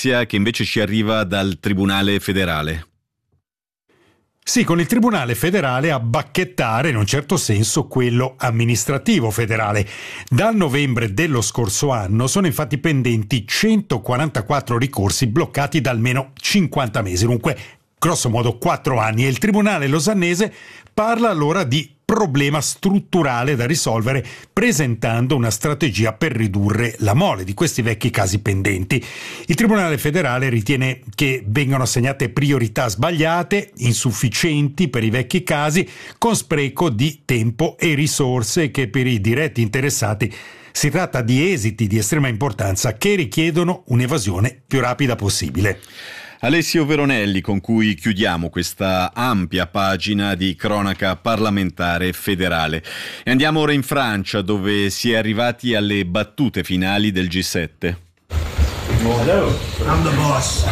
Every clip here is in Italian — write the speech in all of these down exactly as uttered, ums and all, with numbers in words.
notizia che invece ci arriva dal Tribunale federale. Sì, con il Tribunale federale a bacchettare in un certo senso quello amministrativo federale. Dal novembre dello scorso anno sono infatti pendenti centoquarantaquattro ricorsi bloccati da almeno cinquanta mesi, dunque grosso modo quattro anni, e il Tribunale losannese parla allora di problema strutturale da risolvere, presentando una strategia per ridurre la mole di questi vecchi casi pendenti. Il Tribunale federale ritiene che vengano assegnate priorità sbagliate, insufficienti per i vecchi casi, con spreco di tempo e risorse, e che per i diretti interessati si tratta di esiti di estrema importanza che richiedono un'evasione più rapida possibile. Alessio Veronelli, con cui chiudiamo questa ampia pagina di cronaca parlamentare federale. E andiamo ora in Francia, dove si è arrivati alle battute finali del G sette. Hello, I'm the boss.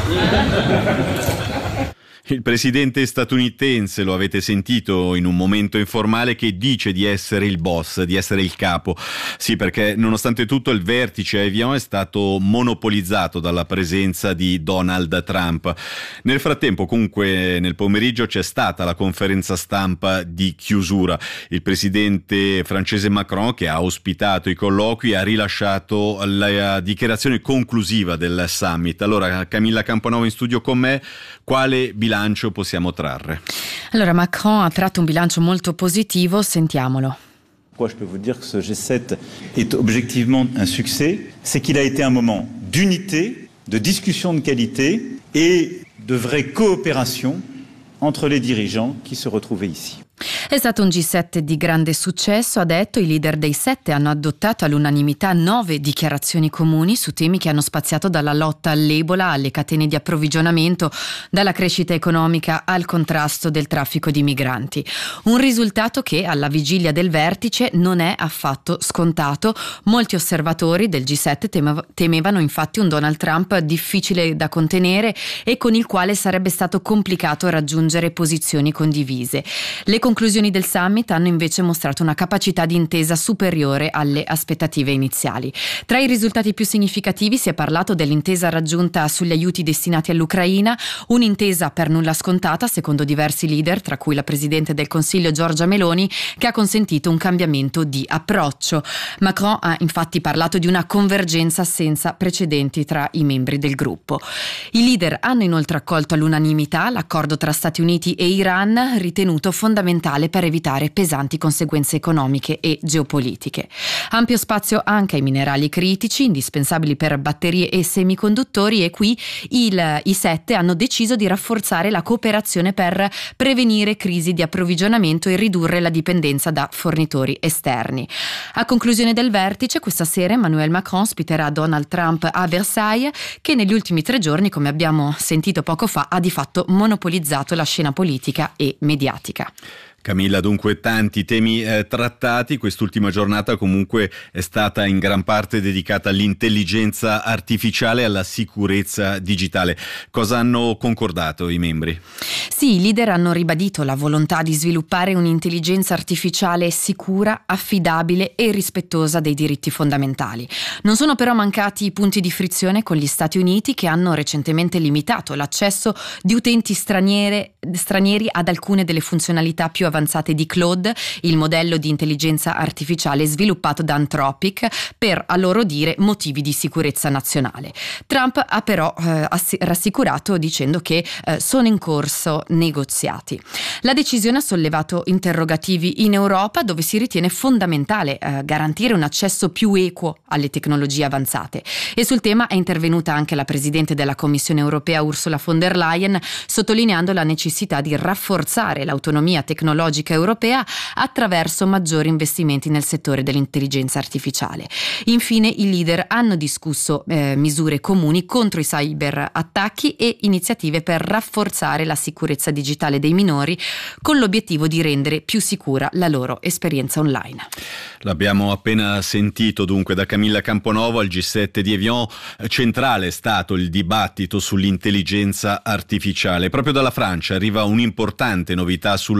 Il presidente statunitense, lo avete sentito in un momento informale, che dice di essere il boss, di essere il capo. Sì, perché nonostante tutto il vertice a Evian è stato monopolizzato dalla presenza di Donald Trump. Nel frattempo, comunque, nel pomeriggio c'è stata la conferenza stampa di chiusura. Il presidente francese Macron, che ha ospitato i colloqui, ha rilasciato la dichiarazione conclusiva del summit. Allora, Camilla Camponova in studio con me, quale bilancio possiamo trarre? Allora, Macron ha tratto un bilancio molto positivo, sentiamolo. Pourquoi je peux vous dire que ce G sept est objectivement un succès, c'est qu'il a été un moment d'unité, de discussion de qualité et de vraie coopération entre les dirigeants qui se retrouvaient ici. È stato un G sette di grande successo, ha detto. I leader dei sette hanno adottato all'unanimità nove dichiarazioni comuni su temi che hanno spaziato dalla lotta all'Ebola alle catene di approvvigionamento, dalla crescita economica al contrasto del traffico di migranti. Un risultato che alla vigilia del vertice non è affatto scontato. Molti osservatori del G sette temev- temevano infatti un Donald Trump difficile da contenere e con il quale sarebbe stato complicato raggiungere posizioni condivise. Le conclusioni del summit hanno invece mostrato una capacità di intesa superiore alle aspettative iniziali. Tra i risultati più significativi si è parlato dell'intesa raggiunta sugli aiuti destinati all'Ucraina, un'intesa per nulla scontata secondo diversi leader, tra cui la Presidente del Consiglio Giorgia Meloni, che ha consentito un cambiamento di approccio. Macron ha infatti parlato di una convergenza senza precedenti tra i membri del gruppo. I leader hanno inoltre accolto all'unanimità l'accordo tra Stati Uniti e Iran, ritenuto fondamentale per evitare pesanti conseguenze economiche e geopolitiche. Ampio spazio anche ai minerali critici, indispensabili per batterie e semiconduttori, e qui il, i sette hanno deciso di rafforzare la cooperazione per prevenire crisi di approvvigionamento e ridurre la dipendenza da fornitori esterni. A conclusione del vertice, questa sera Emmanuel Macron ospiterà Donald Trump a Versailles, che negli ultimi tre giorni, come abbiamo sentito poco fa, ha di fatto monopolizzato la scena politica e mediatica. Camilla, dunque tanti temi eh, trattati. Quest'ultima giornata comunque è stata in gran parte dedicata all'intelligenza artificiale e alla sicurezza digitale. Cosa hanno concordato i membri? Sì, i leader hanno ribadito la volontà di sviluppare un'intelligenza artificiale sicura, affidabile e rispettosa dei diritti fondamentali. Non sono però mancati i punti di frizione con gli Stati Uniti, che hanno recentemente limitato l'accesso di utenti straniere, stranieri ad alcune delle funzionalità più avanzate di Claude, il modello di intelligenza artificiale sviluppato da Anthropic per, a loro dire, motivi di sicurezza nazionale. Trump ha però eh, rassicurato dicendo che eh, sono in corso negoziati. La decisione ha sollevato interrogativi in Europa, dove si ritiene fondamentale eh, garantire un accesso più equo alle tecnologie avanzate, e sul tema è intervenuta anche la Presidente della Commissione europea Ursula von der Leyen, sottolineando la necessità di rafforzare l'autonomia tecnologica europea attraverso maggiori investimenti nel settore dell'intelligenza artificiale. Infine, i leader hanno discusso eh, misure comuni contro i cyberattacchi e iniziative per rafforzare la sicurezza digitale dei minori, con l'obiettivo di rendere più sicura la loro esperienza online. L'abbiamo appena sentito dunque da Camilla Camponova. Al G sette di Evian centrale è stato il dibattito sull'intelligenza artificiale. Proprio dalla Francia arriva un'importante novità sulla sicurezza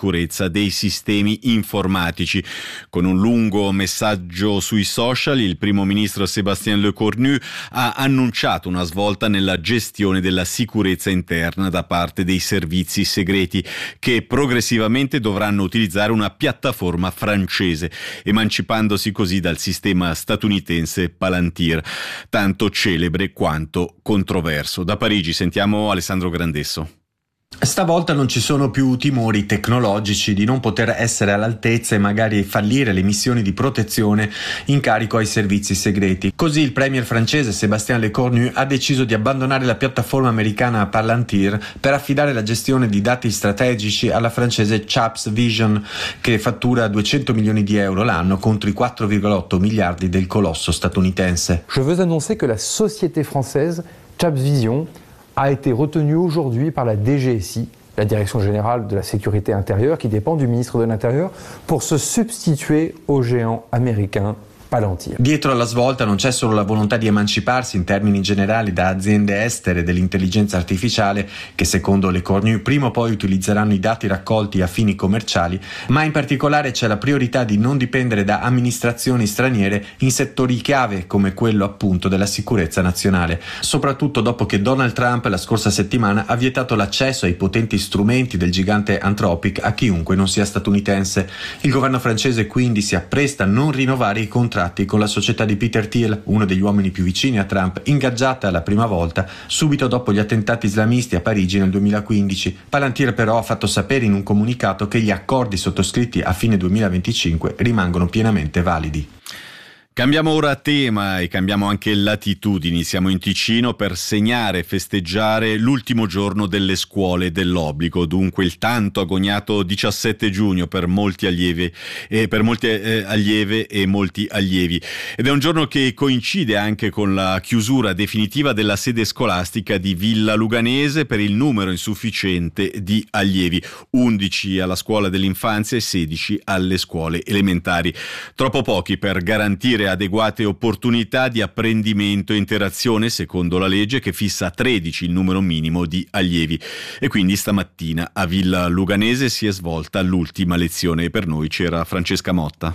sicurezza dei sistemi informatici. Con un lungo messaggio sui social, il primo ministro Sébastien Lecornu ha annunciato una svolta nella gestione della sicurezza interna da parte dei servizi segreti, che progressivamente dovranno utilizzare una piattaforma francese, emancipandosi così dal sistema statunitense Palantir, tanto celebre quanto controverso. Da Parigi sentiamo Alessandro Grandesso. Stavolta non ci sono più timori tecnologici di non poter essere all'altezza e magari fallire le missioni di protezione in carico ai servizi segreti. Così il premier francese Sébastien Lecornu ha deciso di abbandonare la piattaforma americana Palantir per affidare la gestione di dati strategici alla francese Chaps Vision, che fattura duecento milioni di euro l'anno contro i quattro virgola otto miliardi del colosso statunitense. Je veux annoncer que la société française Chaps Vision a été retenu aujourd'hui par la D G S I, la Direction Générale de la Sécurité Intérieure, qui dépend du ministre de l'Intérieur, pour se substituer au géant américain Palantir. Dietro alla svolta non c'è solo la volontà di emanciparsi in termini generali da aziende estere dell'intelligenza artificiale, che secondo Lecornu prima o poi utilizzeranno i dati raccolti a fini commerciali, ma in particolare c'è la priorità di non dipendere da amministrazioni straniere in settori chiave come quello appunto della sicurezza nazionale, soprattutto dopo che Donald Trump la scorsa settimana ha vietato l'accesso ai potenti strumenti del gigante Anthropic a chiunque non sia statunitense. Il governo francese quindi si appresta a non rinnovare i contratti con la società di Peter Thiel, uno degli uomini più vicini a Trump, ingaggiata la prima volta subito dopo gli attentati islamisti a Parigi nel duemilaquindici. Palantir però ha fatto sapere in un comunicato che gli accordi sottoscritti a fine duemilaventicinque rimangono pienamente validi. Cambiamo ora tema e cambiamo anche latitudini. Siamo in Ticino per segnare e festeggiare l'ultimo giorno delle scuole dell'obbligo, dunque il tanto agognato diciassette giugno per molti allievi e per molte eh, allieve e molti allievi. Ed è un giorno che coincide anche con la chiusura definitiva della sede scolastica di Villa Luganese per il numero insufficiente di allievi, undici alla scuola dell'infanzia e sedici alle scuole elementari. Troppo pochi per garantire adeguate opportunità di apprendimento e interazione, secondo la legge che fissa a tredici il numero minimo di allievi. E quindi stamattina a Villa Luganese si è svolta l'ultima lezione e per noi c'era Francesca Motta.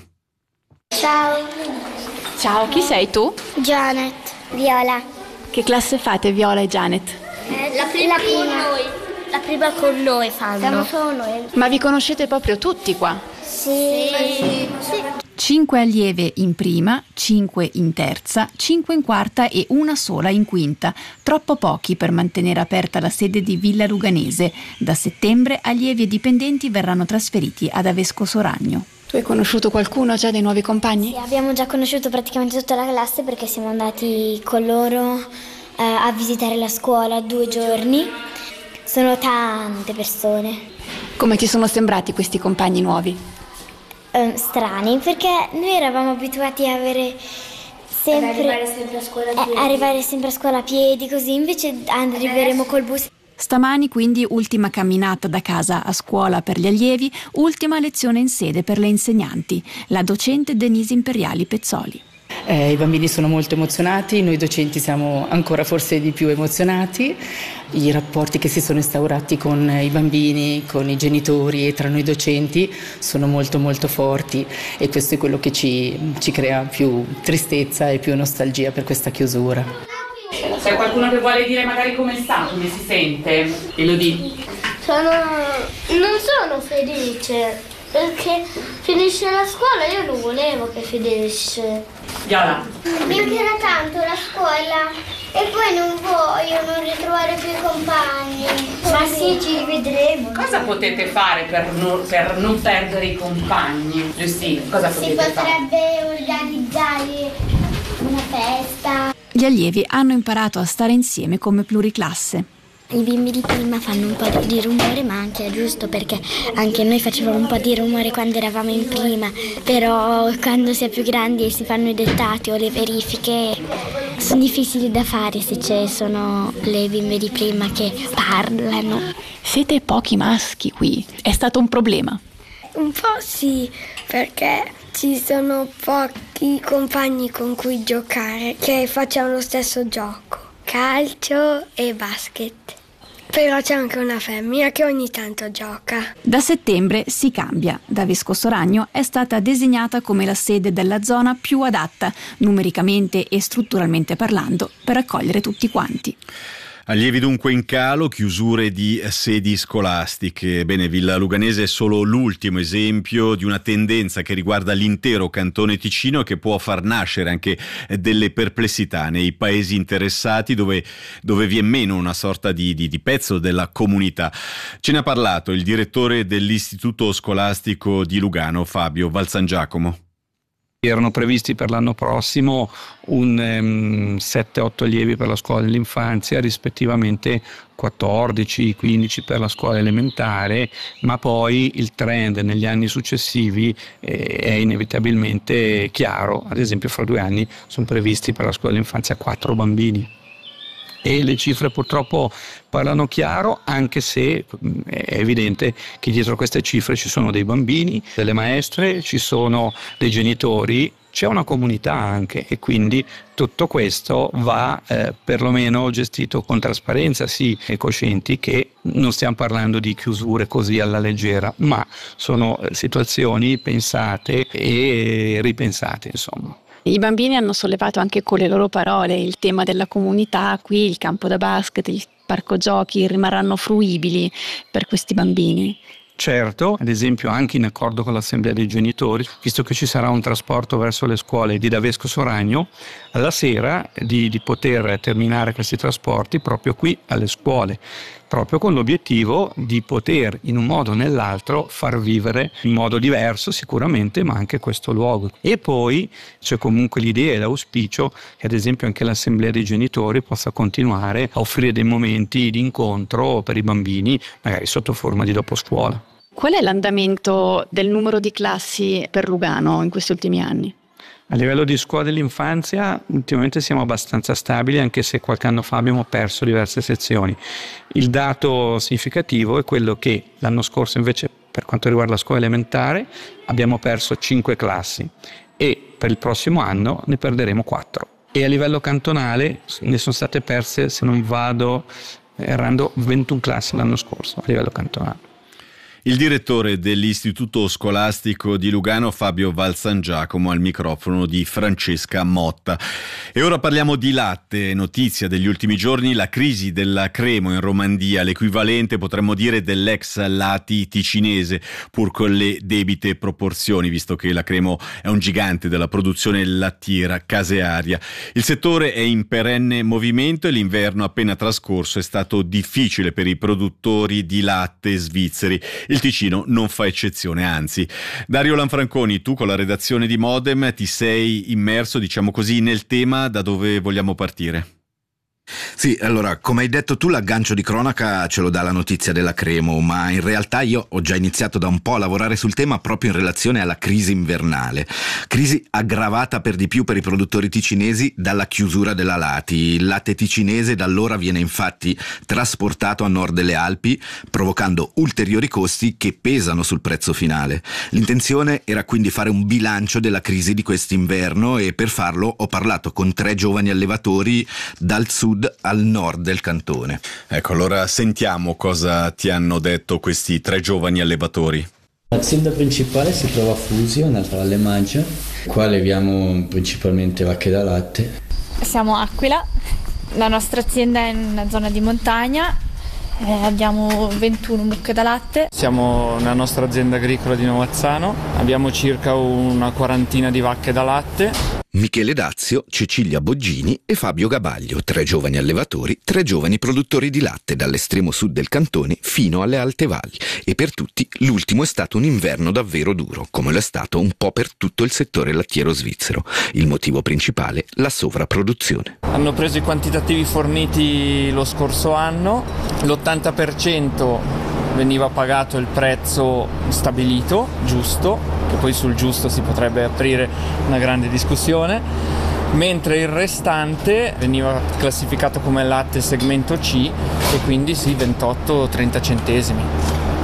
Ciao. Ciao, chi sei tu? Janet. Viola. Che classe fate Viola e Janet? Eh, la prima con noi. La prima con noi fanno. Siamo solo noi. Ma vi conoscete proprio tutti qua? Sì. Sì. Sì. Cinque allieve in prima, cinque in terza, cinque in quarta e una sola in quinta. Troppo pochi per mantenere aperta la sede di Villa Luganese. Da settembre allievi e dipendenti verranno trasferiti ad Avesco Soragno. Tu hai conosciuto qualcuno già dei nuovi compagni? Sì, abbiamo già conosciuto praticamente tutta la classe perché siamo andati con loro eh, a visitare la scuola due giorni. Sono tante persone. Come ti sono sembrati questi compagni nuovi? Um, strani, perché noi eravamo abituati a avere sempre Ad arrivare sempre a scuola a piedi. Eh, arrivare sempre a scuola a piedi, così invece arriveremo col bus. Stamani quindi ultima camminata da casa a scuola per gli allievi, ultima lezione in sede per le insegnanti. La docente Denise Imperiali Pezzoli. Eh, I bambini sono molto emozionati, noi docenti siamo ancora forse di più emozionati. I rapporti che si sono instaurati con i bambini, con i genitori e tra noi docenti sono molto molto forti e questo è quello che ci, ci crea più tristezza e più nostalgia per questa chiusura. C'è qualcuno che vuole dire magari come sta, come si sente? Elodie. Sono... non sono felice. Perché finisce la scuola, io non volevo che finisse. Viola. Mi piacerà tanto la scuola e poi non voglio non ritrovare più i compagni. Ma sì, ci vedremo. Cosa potete fare per non, per non perdere i compagni? Giustine, cosa potete fare? Si potrebbe organizzare una festa. Gli allievi hanno imparato a stare insieme come pluriclasse. I bimbi di prima fanno un po' di rumore, ma anche è giusto perché anche noi facevamo un po' di rumore quando eravamo in prima, però quando si è più grandi e si fanno i dettati o le verifiche sono difficili da fare se ci sono le bimbe di prima che parlano. Siete pochi maschi qui, è stato un problema? Un po' sì, perché ci sono pochi compagni con cui giocare che facciano lo stesso gioco, calcio e basket. Però c'è anche una femmina che ogni tanto gioca. Da settembre si cambia. Da Vescovo Ragno è stata designata come la sede della zona più adatta, numericamente e strutturalmente parlando, per accogliere tutti quanti. Allievi dunque in calo, chiusure di sedi scolastiche. Bene, Villa Luganese è solo l'ultimo esempio di una tendenza che riguarda l'intero cantone Ticino e che può far nascere anche delle perplessità nei paesi interessati dove, dove vi è meno una sorta di, di, di pezzo della comunità. Ce ne ha parlato il direttore dell'Istituto Scolastico di Lugano, Fabio Valsangiacomo. Erano previsti per l'anno prossimo un um, sette otto allievi per la scuola dell'infanzia, rispettivamente quattordici quindici per la scuola elementare, ma poi il trend negli anni successivi eh, è inevitabilmente chiaro. Ad esempio fra due anni sono previsti per la scuola dell'infanzia quattro bambini. E le cifre purtroppo parlano chiaro, anche se è evidente che dietro queste cifre ci sono dei bambini, delle maestre, ci sono dei genitori, c'è una comunità anche, e quindi tutto questo va eh, perlomeno gestito con trasparenza, sì, e coscienti che non stiamo parlando di chiusure così alla leggera, ma sono situazioni pensate e ripensate, insomma. I bambini hanno sollevato anche con le loro parole il tema della comunità. Qui il campo da basket, il parco giochi rimarranno fruibili per questi bambini. Certo, ad esempio anche in accordo con l'assemblea dei genitori, visto che ci sarà un trasporto verso le scuole di Davesco Soragno, alla sera di, di poter terminare questi trasporti proprio qui alle scuole, proprio con l'obiettivo di poter in un modo o nell'altro far vivere in modo diverso sicuramente, ma anche questo luogo. E poi c'è comunque l'idea e l'auspicio che ad esempio anche l'assemblea dei genitori possa continuare a offrire dei momenti di incontro per i bambini, magari sotto forma di doposcuola. Qual è l'andamento del numero di classi per Lugano in questi ultimi anni? A livello di scuola dell'infanzia ultimamente siamo abbastanza stabili, anche se qualche anno fa abbiamo perso diverse sezioni. Il dato significativo è quello che l'anno scorso invece, per quanto riguarda la scuola elementare, abbiamo perso cinque classi e per il prossimo anno ne perderemo quattro. E a livello cantonale ne sono state perse, se non vado errando, ventuno classi l'anno scorso a livello cantonale. Il direttore dell'Istituto Scolastico di Lugano, Fabio Valsangiacomo, al microfono di Francesca Motta. E ora parliamo di latte. Notizia degli ultimi giorni, la crisi della Cremo in Romandia, l'equivalente potremmo dire dell'ex Lati ticinese, pur con le debite proporzioni, visto che la Cremo è un gigante della produzione lattiera casearia. Il settore è in perenne movimento e l'inverno appena trascorso è stato difficile per i produttori di latte svizzeri. Il Ticino non fa eccezione, anzi. Dario Lanfranconi, tu con la redazione di Modem ti sei immerso, diciamo così, nel tema. Da dove vogliamo partire? Sì, allora, come hai detto tu, l'aggancio di cronaca ce lo dà la notizia della Cremo, ma in realtà io ho già iniziato da un po' a lavorare sul tema proprio in relazione alla crisi invernale. Crisi aggravata per di più per i produttori ticinesi dalla chiusura della Lati. Il latte ticinese da allora viene infatti trasportato a nord delle Alpi, provocando ulteriori costi che pesano sul prezzo finale. L'intenzione era quindi fare un bilancio della crisi di quest'inverno e per farlo ho parlato con tre giovani allevatori dal sud al nord del cantone. Ecco, allora sentiamo cosa ti hanno detto questi tre giovani allevatori. L'azienda principale si trova a Fusio, nella Valle Maggia. Qua alleviamo principalmente vacche da latte. Siamo Aquila, la nostra azienda è in una zona di montagna, eh, abbiamo ventuno mucche da latte. Siamo nella nostra azienda agricola di Novazzano, abbiamo circa una quarantina di vacche da latte. Michele Dazio, Cecilia Boggini e Fabio Gabaglio, tre giovani allevatori, tre giovani produttori di latte dall'estremo sud del cantone fino alle alte valli, e per tutti l'ultimo è stato un inverno davvero duro, come lo è stato un po' per tutto il settore lattiero svizzero. Il motivo principale, la sovrapproduzione. Hanno preso i quantitativi forniti lo scorso anno, l'ottanta per cento veniva pagato il prezzo stabilito, giusto, che poi sul giusto si potrebbe aprire una grande discussione, mentre il restante veniva classificato come latte segmento C e quindi sì, ventotto trenta centesimi.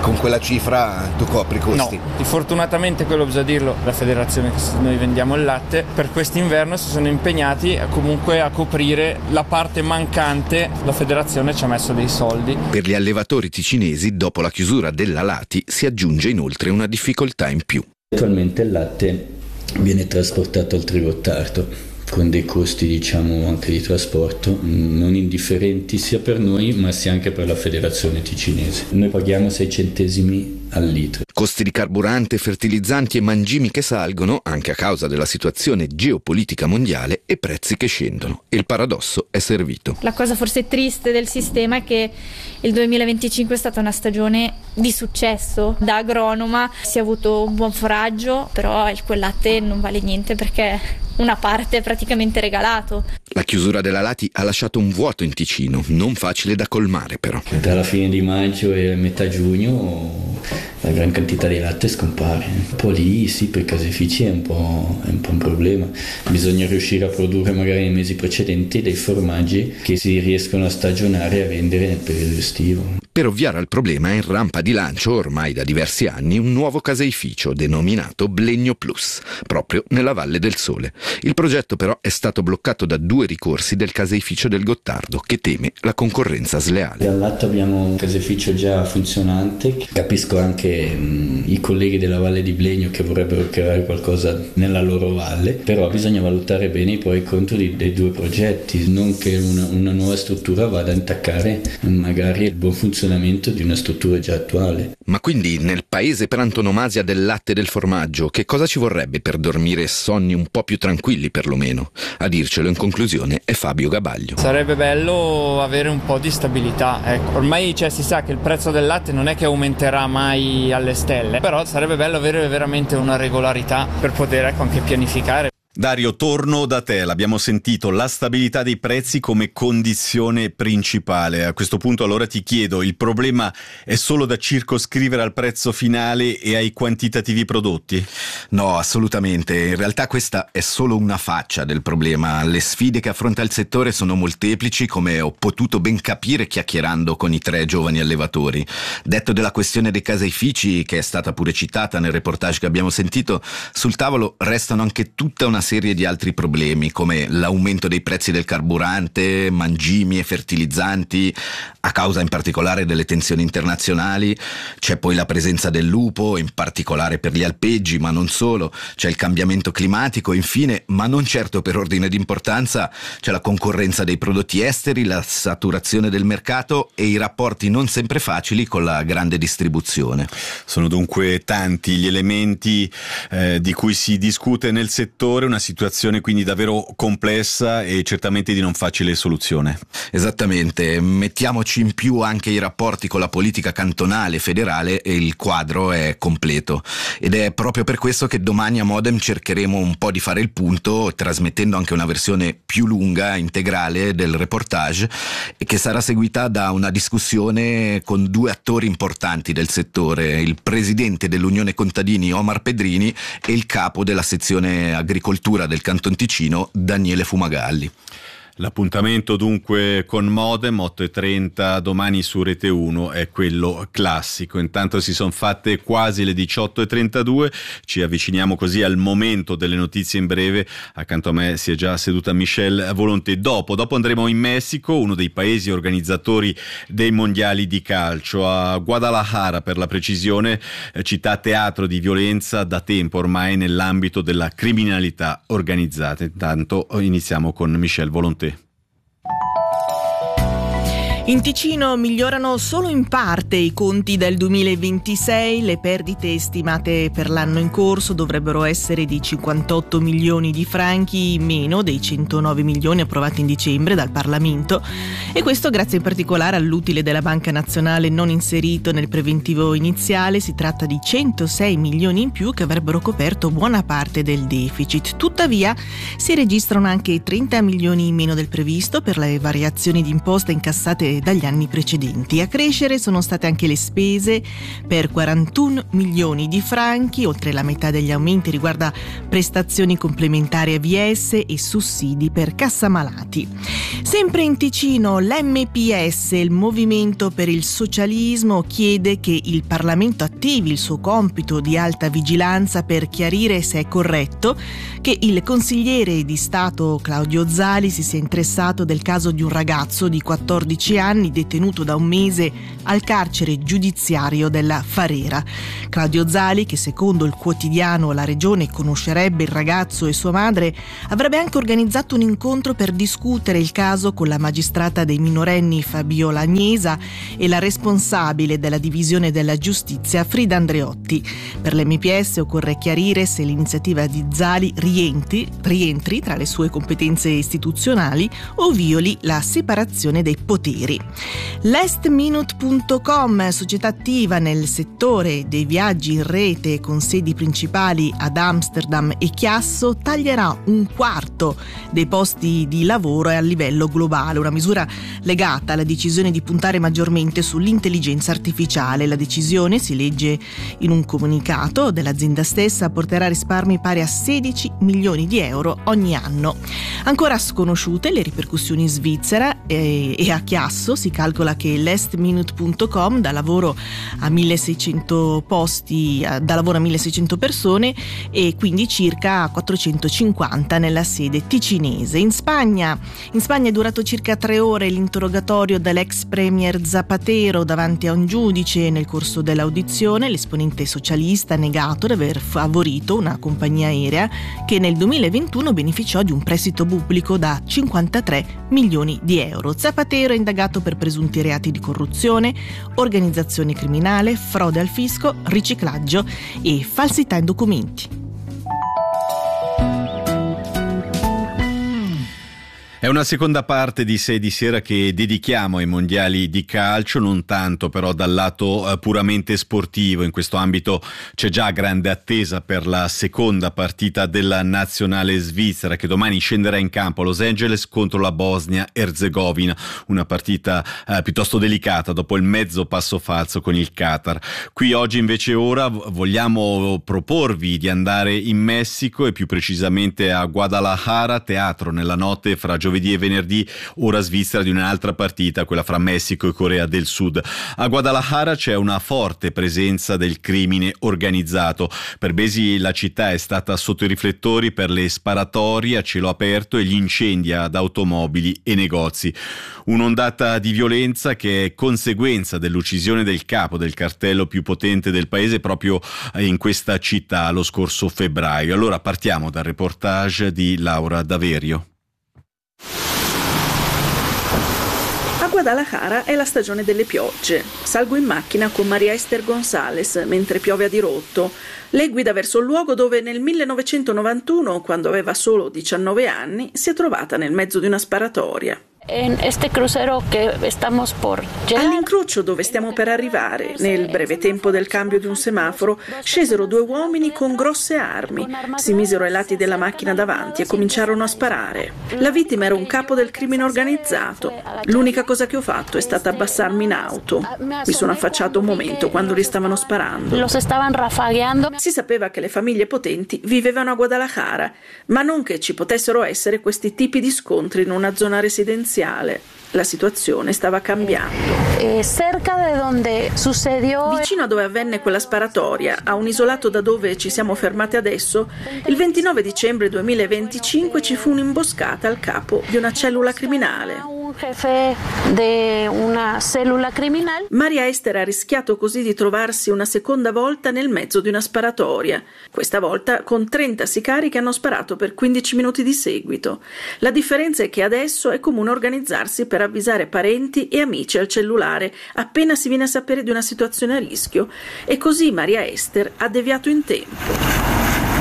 con quella cifra tu copri i costi? No, fortunatamente, quello bisogna dirlo, la federazione che noi vendiamo il latte, per quest'inverno si sono impegnati comunque a coprire la parte mancante, la federazione ci ha messo dei soldi. Per gli allevatori ticinesi, dopo la chiusura della Lati, si aggiunge inoltre una difficoltà in più. Attualmente il latte viene trasportato al Trigottardo con dei costi, diciamo, anche di trasporto non indifferenti sia per noi ma sia anche per la federazione ticinese. Noi paghiamo sei centesimi al litro. Costi di carburante, fertilizzanti e mangimi che salgono anche a causa della situazione geopolitica mondiale e prezzi che scendono. E il paradosso è servito. La cosa forse triste del sistema è che il duemilaventicinque è stata una stagione di successo. Da agronoma si è avuto un buon foraggio, però il quel latte non vale niente perché una parte è praticamente regalato. La chiusura della Lati ha lasciato un vuoto in Ticino, non facile da colmare però. Tra la fine di maggio e metà giugno la gran quantità di latte scompare. Un po' lì sì, per i caseifici è un po', è un po' un problema. Bisogna riuscire a produrre magari nei mesi precedenti dei formaggi che si riescono a stagionare e a vendere nel periodo estivo. Per ovviare al problema è in rampa di lancio ormai da diversi anni un nuovo caseificio denominato Blegno Plus, proprio nella Valle del Sole. Il progetto però è stato bloccato da due ricorsi del caseificio del Gottardo che teme la concorrenza sleale. Dal lato abbiamo un caseificio già funzionante, capisco anche mh, i colleghi della Valle di Blegno che vorrebbero creare qualcosa nella loro valle, però bisogna valutare bene i pro e i contro di, dei due progetti, non che una, una nuova struttura vada a intaccare magari il buon funzionamento di una struttura già attuale. Ma quindi nel paese per antonomasia del latte e del formaggio che cosa ci vorrebbe per dormire sonni un po' più tranquilli perlomeno? A dircelo in conclusione è Fabio Gabaglio. Sarebbe bello avere un po' di stabilità, ecco. Ormai cioè, si sa che il prezzo del latte non è che aumenterà mai alle stelle, però sarebbe bello avere veramente una regolarità per poter ecco, anche pianificare. Dario, torno da te, l'abbiamo sentito, la stabilità dei prezzi come condizione principale. A questo punto allora ti chiedo, il problema è solo da circoscrivere al prezzo finale e ai quantitativi prodotti? No, assolutamente. In realtà questa è solo una faccia del problema. Le sfide che affronta il settore sono molteplici, come ho potuto ben capire chiacchierando con i tre giovani allevatori. Detto della questione dei caseifici, che è stata pure citata nel reportage che abbiamo sentito, sul tavolo restano anche tutta una serie di altri problemi come l'aumento dei prezzi del carburante, mangimi e fertilizzanti a causa in particolare delle tensioni internazionali. C'è poi la presenza del lupo, in particolare per gli alpeggi, ma non solo. C'è il cambiamento climatico, infine, ma non certo per ordine di importanza, c'è la concorrenza dei prodotti esteri, la saturazione del mercato e i rapporti non sempre facili con la grande distribuzione. Sono dunque tanti gli elementi eh, di cui si discute nel settore, una situazione quindi davvero complessa e certamente di non facile soluzione. Esattamente, mettiamoci in più anche i rapporti con la politica cantonale, federale e il quadro è completo. Ed è proprio per questo che domani a Modem cercheremo un po' di fare il punto, trasmettendo anche una versione più lunga, integrale del reportage, e che sarà seguita da una discussione con due attori importanti del settore, il presidente dell'Unione Contadini Omar Pedrini e il capo della sezione agricoltura del Canton Ticino Daniele Fumagalli. L'appuntamento dunque con Modem otto e trenta domani su Rete uno è quello classico. Intanto si sono fatte quasi le diciotto e trentadue, ci avviciniamo così al momento delle notizie in breve. Accanto a me si è già seduta Michelle Volonté. Dopo, dopo andremo in Messico, uno dei paesi organizzatori dei mondiali di calcio, a Guadalajara per la precisione, città teatro di violenza da tempo ormai nell'ambito della criminalità organizzata. Intanto iniziamo con Michelle Volonté. In Ticino migliorano solo in parte i conti del duemilaventisei, le perdite stimate per l'anno in corso dovrebbero essere di cinquantotto milioni di franchi, meno dei centonove milioni approvati in dicembre dal Parlamento, e questo grazie in particolare all'utile della Banca Nazionale non inserito nel preventivo iniziale. Si tratta di centosei milioni in più che avrebbero coperto buona parte del deficit. Tuttavia si registrano anche trenta milioni in meno del previsto per le variazioni di imposta incassate dagli anni precedenti. A crescere sono state anche le spese per quarantuno milioni di franchi, oltre la metà degli aumenti riguarda prestazioni complementari A V S e sussidi per cassamalati. Sempre in Ticino, l'M P S, il Movimento per il Socialismo, chiede che il Parlamento attivi il suo compito di alta vigilanza per chiarire se è corretto che il consigliere di Stato Claudio Zali si sia interessato del caso di un ragazzo di quattordici anni detenuto da un mese al carcere giudiziario della Farera. Claudio Zali, che secondo il quotidiano La Regione conoscerebbe il ragazzo e sua madre, avrebbe anche organizzato un incontro per discutere il caso con la magistrata dei minorenni Fabiola Agnesa e la responsabile della divisione della giustizia Frida Andreotti. Per l'M P S occorre chiarire se l'iniziativa di Zali rientri, rientri tra le sue competenze istituzionali o violi la separazione dei poteri. Lastminute punto com, società attiva nel settore dei viaggi in rete con sedi principali ad Amsterdam e Chiasso, taglierà un quarto dei posti di lavoro a livello globale, una misura legata alla decisione di puntare maggiormente sull'intelligenza artificiale. La decisione, si legge in un comunicato dell'azienda stessa, porterà risparmi pari a sedici milioni di euro ogni anno. Ancora sconosciute le ripercussioni in Svizzera e, e a Chiasso si calcola che lastminute punto com dà lavoro a milleseicento posti, dà lavoro a milleseicento persone e quindi circa quattrocentocinquanta nella sede ticinese. In Spagna, in Spagna è durato circa tre ore l'interrogatorio dell'ex premier Zapatero davanti a un giudice. Nel corso dell'audizione l'esponente socialista ha negato di aver favorito una compagnia aerea che nel duemilaventuno beneficiò di un prestito pubblico da cinquantatré milioni di euro. Zapatero è indagato per presunti reati di corruzione, organizzazione criminale, frode al fisco, riciclaggio e falsità in documenti. È una seconda parte di Sei di Sera che dedichiamo ai mondiali di calcio, non tanto però dal lato eh, puramente sportivo. In questo ambito c'è già grande attesa per la seconda partita della nazionale svizzera che domani scenderà in campo a Los Angeles contro la Bosnia-Erzegovina, una partita eh, piuttosto delicata dopo il mezzo passo falso con il Qatar. Qui oggi invece ora vogliamo proporvi di andare in Messico e più precisamente a Guadalajara, teatro nella notte fra giovedì e venerdì, ora svizzera, di un'altra partita, quella fra Messico e Corea del Sud. A Guadalajara c'è una forte presenza del crimine organizzato. Per mesi la città è stata sotto i riflettori per le sparatorie a cielo aperto e gli incendi ad automobili e negozi. Un'ondata di violenza che è conseguenza dell'uccisione del capo del cartello più potente del paese proprio in questa città lo scorso febbraio. Allora partiamo dal reportage di Laura Daverio. A Guadalajara è la stagione delle piogge. Salgo in macchina con Maria Esther González mentre piove a dirotto. Lei guida verso il luogo dove nel millenovecentonovantuno, quando aveva solo diciannove anni, si è trovata nel mezzo di una sparatoria. All'incrocio dove stiamo per arrivare, nel breve tempo del cambio di un semaforo, scesero due uomini con grosse armi, si misero ai lati della macchina davanti e cominciarono a sparare. La vittima era un capo del crimine organizzato. L'unica cosa che ho fatto è stata abbassarmi in auto. Mi sono affacciato un momento quando li stavano sparando. Si sapeva che le famiglie potenti vivevano a Guadalajara, ma non che ci potessero essere questi tipi di scontri in una zona residenziale. La situazione stava cambiando. Vicino a dove avvenne quella sparatoria, a un isolato da dove ci siamo fermati adesso, il ventinove dicembre duemilaventicinque ci fu un'imboscata al capo di una cellula criminale. Maria Esther ha rischiato così di trovarsi una seconda volta nel mezzo di una sparatoria, questa volta con trenta sicari che hanno sparato per quindici minuti di seguito. La differenza è che adesso è comune organizzarsi per avvisare parenti e amici al cellulare appena si viene a sapere di una situazione a rischio, e così Maria Esther ha deviato in tempo.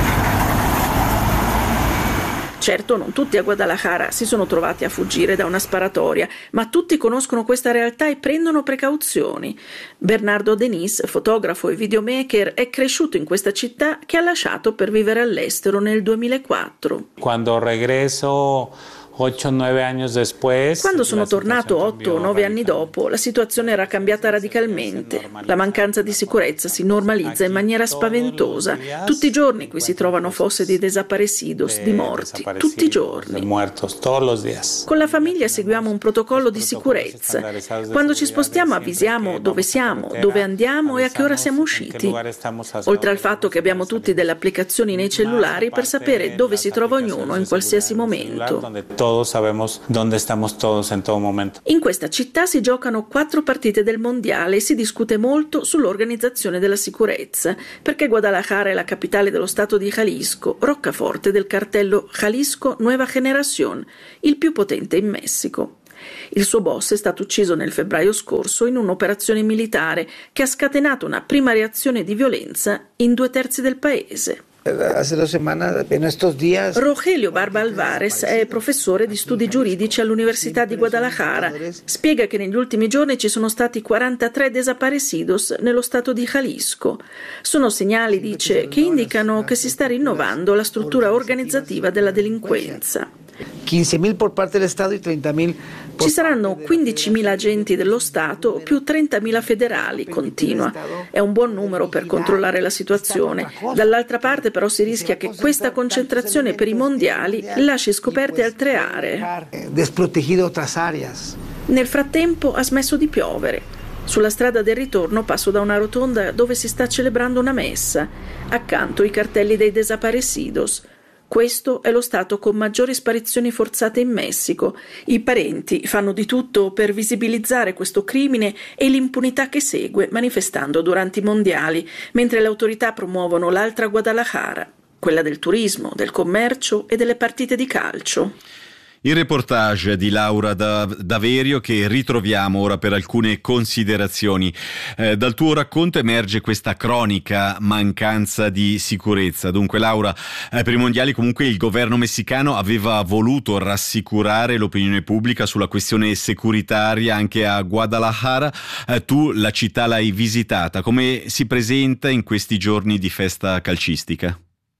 Certo, non tutti a Guadalajara si sono trovati a fuggire da una sparatoria, ma tutti conoscono questa realtà e prendono precauzioni. Bernardo Denis, fotografo e videomaker, è cresciuto in questa città che ha lasciato per vivere all'estero nel duemilaquattro. Quando regreso Quando sono tornato otto o nove anni dopo, la situazione era cambiata radicalmente. La mancanza di sicurezza si normalizza in maniera spaventosa. Tutti i giorni qui si trovano fosse di desaparecidos, di morti, tutti i giorni. Con la famiglia seguiamo un protocollo di sicurezza. Quando ci spostiamo avvisiamo dove siamo, dove andiamo e a che ora siamo usciti. Oltre al fatto che abbiamo tutti delle applicazioni nei cellulari per sapere dove si trova ognuno in qualsiasi momento. In questa città si giocano quattro partite del mondiale e si discute molto sull'organizzazione della sicurezza, perché Guadalajara è la capitale dello stato di Jalisco, roccaforte del cartello Jalisco Nueva Generación, il più potente in Messico. Il suo boss è stato ucciso nel febbraio scorso in un'operazione militare che ha scatenato una prima reazione di violenza in due terzi del paese. Rogelio Barba Alvarez è professore di studi giuridici all'Università di Guadalajara. Spiega che negli ultimi giorni ci sono stati quarantatré desaparecidos nello stato di Jalisco. Sono segnali, dice, che indicano che si sta rinnovando la struttura organizzativa della delinquenza. quince mil por parte del Stato e trenta mil. Ci saranno quindicimila agenti dello Stato più trentamila federali, continua. È un buon numero per controllare la situazione. Dall'altra parte però si rischia che questa concentrazione per i mondiali lasci scoperte altre aree. Nel frattempo ha smesso di piovere. Sulla strada del ritorno passo da una rotonda dove si sta celebrando una messa. Accanto i cartelli dei desaparecidos. Questo è lo stato con maggiori sparizioni forzate in Messico. I parenti fanno di tutto per visibilizzare questo crimine e l'impunità che segue, manifestando durante i mondiali, mentre le autorità promuovono l'altra Guadalajara, quella del turismo, del commercio e delle partite di calcio. Il reportage di Laura Daverio che ritroviamo ora per alcune considerazioni. Eh, dal tuo racconto emerge questa cronica mancanza di sicurezza. Dunque Laura, eh, per i mondiali comunque il governo messicano aveva voluto rassicurare l'opinione pubblica sulla questione securitaria anche a Guadalajara. Eh, tu la città l'hai visitata. Come si presenta in questi giorni di festa calcistica?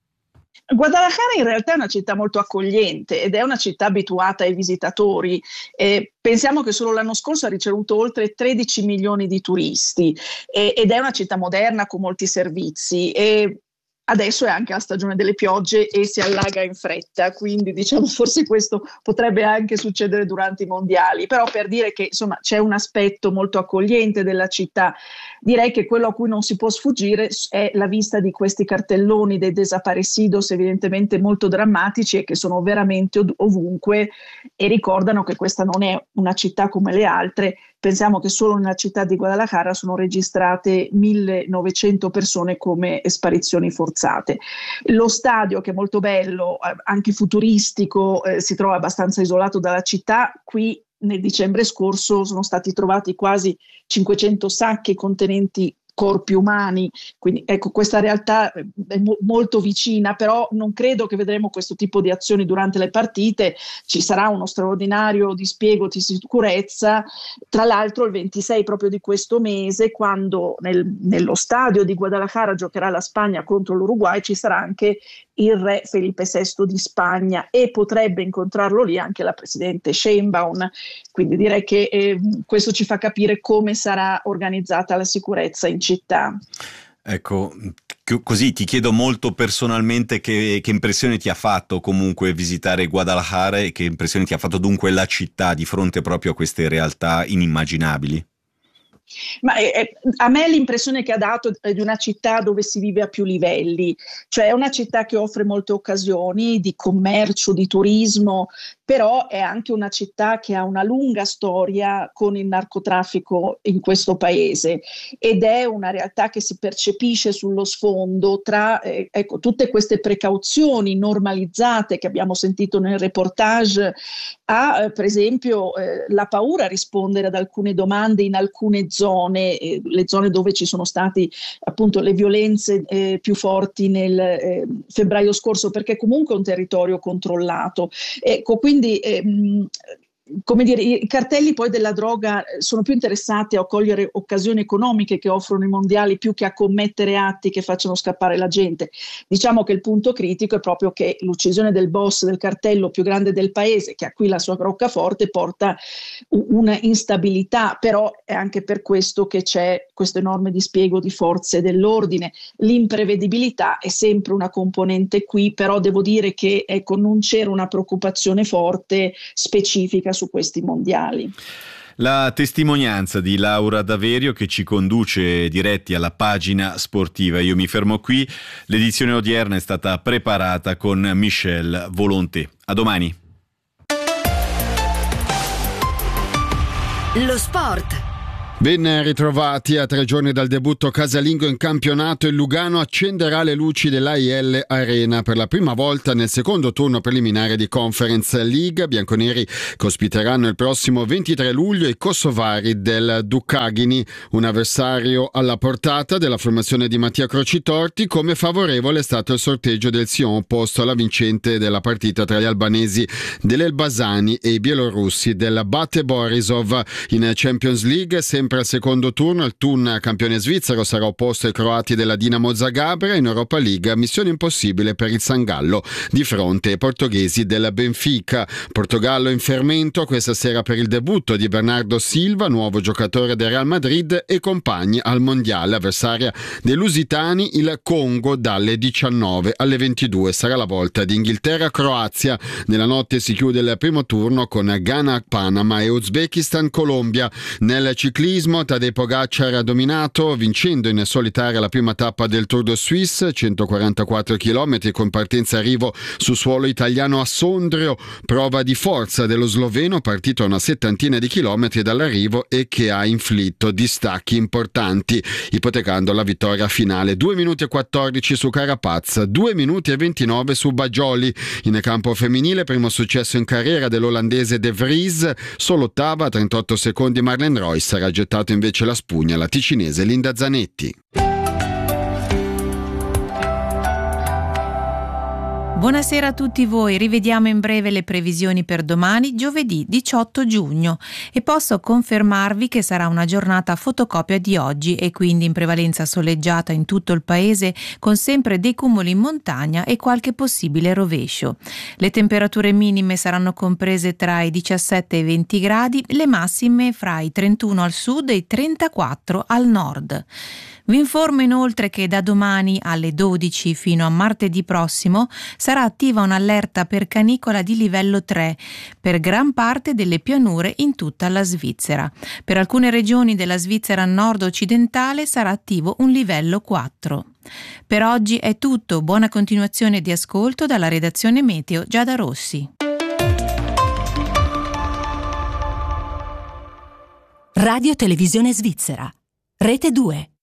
Guadalajara in realtà è una città molto accogliente ed è una città abituata ai visitatori. Eh, pensiamo che solo l'anno scorso ha ricevuto oltre tredici milioni di turisti eh, ed è una città moderna con molti servizi. E adesso è anche la stagione delle piogge e si allaga in fretta, quindi diciamo forse questo potrebbe anche succedere durante i mondiali, però per dire che insomma c'è un aspetto molto accogliente della città. Direi che quello a cui non si può sfuggire è la vista di questi cartelloni dei desaparecidos, evidentemente molto drammatici e che sono veramente ov- ovunque e ricordano che questa non è una città come le altre. Pensiamo che solo nella città di Guadalajara sono registrate millenovecento persone come sparizioni forzate. Lo stadio, che è molto bello, anche futuristico, eh, si trova abbastanza isolato dalla città. Qui nel dicembre scorso sono stati trovati quasi cinquecento sacchi contenenti corpi umani, quindi ecco questa realtà è mo- molto vicina, però non credo che vedremo questo tipo di azioni durante le partite. Ci sarà uno straordinario dispiego di sicurezza, tra l'altro il ventisei proprio di questo mese, quando nel, nello stadio di Guadalajara giocherà la Spagna contro l'Uruguay, ci sarà anche il re Felipe sesto di Spagna e potrebbe incontrarlo lì anche la presidente Sheinbaum, quindi direi che eh, questo ci fa capire come sarà organizzata la sicurezza in città. Ecco, così ti chiedo molto personalmente che, che impressione ti ha fatto comunque visitare Guadalajara e che impressione ti ha fatto dunque la città di fronte proprio a queste realtà inimmaginabili? Ma eh, a me l'impressione che ha dato è di una città dove si vive a più livelli, cioè è una città che offre molte occasioni di commercio, di turismo, però è anche una città che ha una lunga storia con il narcotraffico in questo paese ed è una realtà che si percepisce sullo sfondo tra eh, ecco, tutte queste precauzioni normalizzate che abbiamo sentito nel reportage, a eh, per esempio eh, la paura a rispondere ad alcune domande in alcune zone, eh, le zone dove ci sono stati appunto le violenze eh, più forti nel eh, febbraio scorso, perché comunque è un territorio controllato. Ecco, quindi ehm, come dire, i cartelli poi della droga sono più interessati a cogliere occasioni economiche che offrono i mondiali più che a commettere atti che facciano scappare la gente. Diciamo che il punto critico è proprio che l'uccisione del boss del cartello più grande del paese, che ha qui la sua roccaforte, porta una instabilità, però è anche per questo che c'è questo enorme dispiego di forze dell'ordine. L'imprevedibilità è sempre una componente qui, però devo dire che ecco, non c'era una preoccupazione forte specifica su questi mondiali. La testimonianza di Laura Daverio che ci conduce diretti alla pagina sportiva. Io mi fermo qui, l'edizione odierna è stata preparata con Michel Volonté. A domani. Lo sport. Ben ritrovati. A tre giorni dal debutto casalingo in campionato, il Lugano accenderà le luci dell'A I L Arena per la prima volta nel secondo turno preliminare di Conference League. Bianconeri che ospiteranno il prossimo ventitré luglio i kosovari del Ducagini, un avversario alla portata della formazione di Mattia Crocitorti. Come favorevole è stato il sorteggio del Sion opposto alla vincente della partita tra gli albanesi dell'Elbasani e i bielorussi del Bate Borisov. In Champions League, sempre al secondo turno, il Thun, campione svizzero, sarà opposto ai croati della Dinamo Zagabria. In Europa League, missione impossibile per il San Gallo di fronte ai portoghesi del Benfica. Portogallo in fermento questa sera per il debutto di Bernardo Silva, nuovo giocatore del Real Madrid e compagni al mondiale. Avversaria dei lusitani il Congo dalle diciannove alle ventidue. Sarà la volta di Inghilterra-Croazia. Nella notte si chiude il primo turno con Ghana-Panama e Uzbekistan-Colombia. Nel ciclismo Tadej Pogacar ha dominato, vincendo in solitaria la prima tappa del Tour de Suisse, centoquarantaquattro chilometri con partenza e arrivo su suolo italiano a Sondrio, prova di forza dello sloveno partito a una settantina di chilometri dall'arrivo e che ha inflitto distacchi importanti, ipotecando la vittoria finale. due minuti e quattordici su Carapaz, due minuti e ventinove su Bagioli. In campo femminile, primo successo in carriera dell'olandese De Vries, solo ottava, trentotto secondi Marlene Royce, ha gettato invece la spugna la ticinese Linda Zanetti. Buonasera a tutti voi, rivediamo in breve le previsioni per domani, giovedì diciotto giugno, e posso confermarvi che sarà una giornata fotocopia di oggi e quindi in prevalenza soleggiata in tutto il paese, con sempre dei cumuli in montagna e qualche possibile rovescio. Le temperature minime saranno comprese tra i diciassette e i venti gradi, le massime fra i trentuno al sud e i trentaquattro al nord. Vi informo inoltre che da domani alle dodici fino a martedì prossimo sarà attiva un'allerta per canicola di livello tre per gran parte delle pianure in tutta la Svizzera. Per alcune regioni della Svizzera nord-occidentale sarà attivo un livello quattro. Per oggi è tutto, buona continuazione di ascolto dalla redazione Meteo Giada Rossi. Radio Televisione Svizzera, Rete due.